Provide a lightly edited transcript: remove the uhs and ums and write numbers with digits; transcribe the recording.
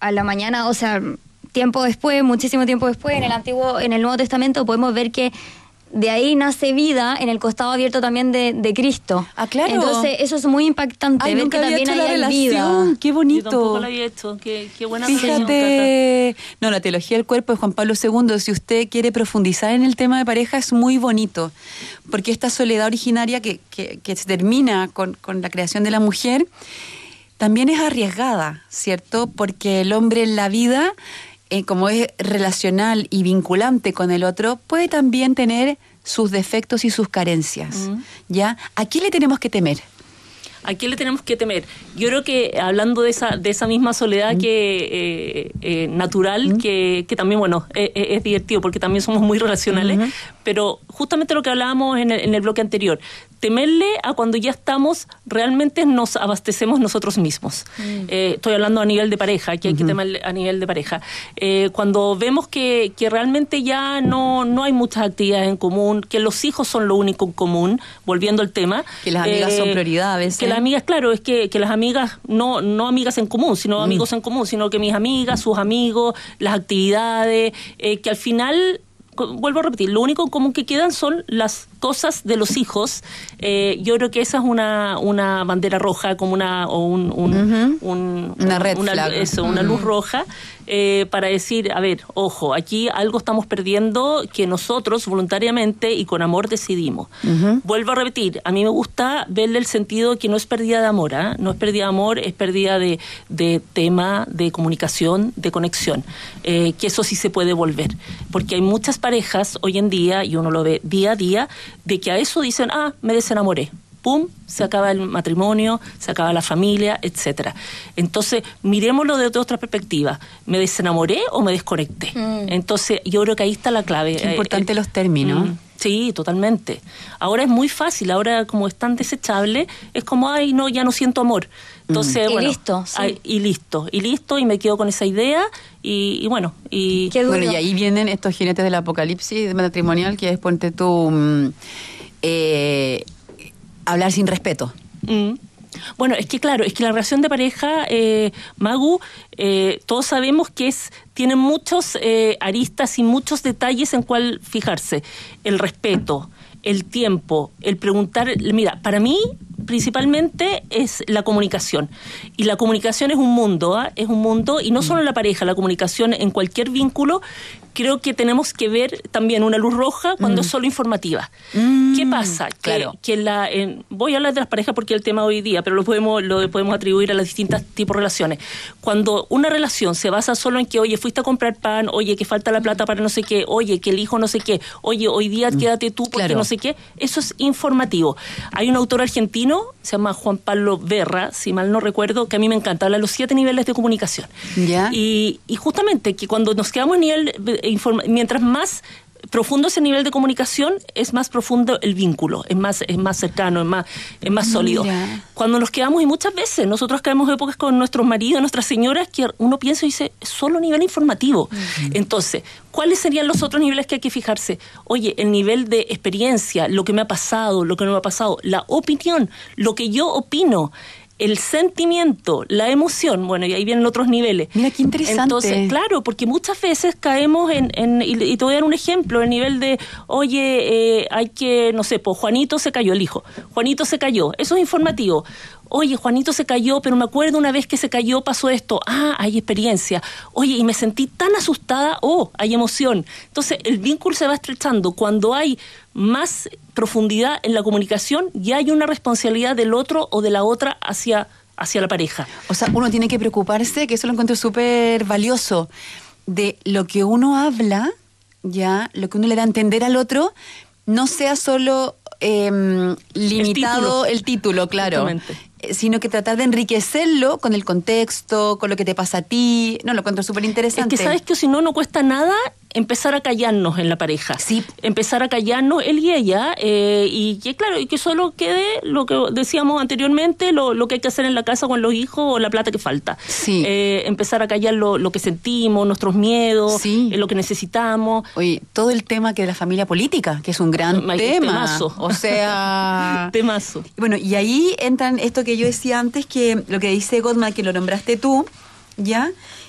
a la mañana, o sea, tiempo después, muchísimo tiempo después, en el Nuevo Testamento podemos ver que de ahí nace vida en el costado abierto también de Cristo. Ah, claro. Entonces, eso es muy impactante. Ay, ver nunca que había también hecho la hay relación. vida. Qué bonito. Yo tampoco lo había hecho. Qué buena Fíjate. No, la teología del cuerpo de Juan Pablo II, si usted quiere profundizar en el tema de pareja, es muy bonito. Porque esta soledad originaria que se termina con la creación de la mujer, también es arriesgada, ¿cierto? Porque el hombre en la vida, como es relacional y vinculante con el otro, puede también tener sus defectos y sus carencias, ¿ya? ¿A qué le tenemos que temer? ¿A qué le tenemos que temer? Yo creo que hablando de esa misma soledad que natural, que también, bueno, es divertido porque también somos muy relacionales, pero justamente lo que hablábamos en el bloque anterior, temerle a cuando ya estamos, realmente nos abastecemos nosotros mismos. Estoy hablando a nivel de pareja, que hay que temerle a nivel de pareja. Cuando vemos que realmente ya no hay muchas actividades en común, que los hijos son lo único en común, volviendo al tema. Que las amigas son prioridad a veces. Que las amigas, claro, es que las amigas, no amigas en común, sino amigos en común, sino que mis amigas, sus amigos, las actividades, que al final, vuelvo a repetir, lo único en común que quedan son las cosas de los hijos. Yo creo que esa es una bandera roja, como una red flag. Una luz roja, para decir, a ver, ojo, aquí algo estamos perdiendo que nosotros voluntariamente y con amor decidimos. Vuelvo a repetir, a mí me gusta verle el sentido que no es pérdida de amor, no es pérdida de amor, es pérdida de tema, de comunicación, de conexión, que eso sí se puede volver, porque hay muchas parejas hoy en día, y uno lo ve día a día, de que a eso dicen, me desenamoré. Pum, se acaba el matrimonio, se acaba la familia, etcétera. Entonces, miremoslo desde otra perspectiva. ¿Me desenamoré o me desconecté? Entonces, yo creo que ahí está la clave. Qué importante los términos. Sí, totalmente. Ahora es muy fácil, ahora como es tan desechable, es como, no, ya no siento amor. Entonces, bueno, listo, sí. y listo, y me quedo con esa idea, y bueno, y... Bueno, y ahí vienen estos jinetes del apocalipsis matrimonial, que es, ponte tú, hablar sin respeto. Bueno, es que claro, la relación de pareja, Magu, todos sabemos que tiene muchos aristas y muchos detalles en cuál fijarse. El respeto, el tiempo, el preguntar. Mira, para mí principalmente es la comunicación. Y la comunicación es un mundo, es un mundo, y no solo en la pareja, la comunicación en cualquier vínculo. Creo que tenemos que ver también una luz roja cuando es solo informativa. ¿Qué pasa? Claro. Voy a hablar de las parejas porque es el tema hoy día, pero lo podemos atribuir a los distintos tipos de relaciones. Cuando una relación se basa solo en que, oye, fuiste a comprar pan, oye, que falta la plata para no sé qué, oye, que el hijo no sé qué, oye, hoy día quédate tú porque no sé qué, eso es informativo. Hay un autor argentino, se llama Juan Pablo Berra, si mal no recuerdo, que a mí me encanta, habla de los 7 niveles de comunicación. ¿Ya? Y justamente que cuando nos quedamos en nivel mientras más profundo es el nivel de comunicación, es más profundo el vínculo, es más cercano, es más sólido. Mira. Cuando nos quedamos, y muchas veces nosotros caemos épocas con nuestros maridos, nuestras señoras, que uno piensa y dice, es solo nivel informativo. Entonces, ¿cuáles serían los otros niveles que hay que fijarse? Oye, el nivel de experiencia, lo que me ha pasado, lo que no me ha pasado, la opinión, lo que yo opino, el sentimiento, la emoción, bueno, y ahí vienen otros niveles. Mira, qué interesante. Entonces, claro, porque muchas veces caemos y te voy a dar un ejemplo, el nivel de, oye, hay que, no sé, pues Juanito se cayó, el hijo. Juanito se cayó, eso es informativo. Oye, Juanito se cayó, pero me acuerdo una vez que se cayó, pasó esto. Hay experiencia. Oye, y me sentí tan asustada. Hay emoción. Entonces, el vínculo se va estrechando. Cuando hay más profundidad en la comunicación, ya hay una responsabilidad del otro o de la otra hacia la pareja. O sea, uno tiene que preocuparse, que eso lo encuentro súper valioso, de lo que uno habla, ya, lo que uno le da a entender al otro, no sea solo limitado el título, claro. Sino que tratar de enriquecerlo con el contexto, con lo que te pasa a ti. No, lo encuentro súper interesante. Es que sabes que si no cuesta nada empezar a callarnos en la pareja. Sí. Empezar a callarnos él y ella, y que claro, y que solo quede lo que decíamos anteriormente, lo que hay que hacer en la casa con los hijos o la plata que falta. Sí. Empezar a callar lo que sentimos, nuestros miedos, sí. Lo que necesitamos. Oye, todo el tema que de la familia política, que es un gran tema. Temazo. O sea... Temazo. Bueno, y ahí entran esto que yo decía antes, que lo que dice Gottman, que lo nombraste tú, ¿ya?